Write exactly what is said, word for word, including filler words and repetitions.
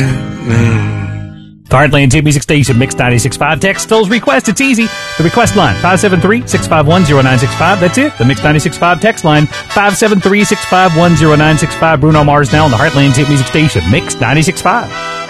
The Heartland Hit Music Station, Mix ninety-six point five. Text Phil's request. It's easy. The request line, five seven three, six five one, zero nine six five. That's it. The Mix ninety-six point five text line, five seven three, six five one, zero nine six five. Bruno Mars now on the Heartland Hit Music Station, Mix ninety-six point five.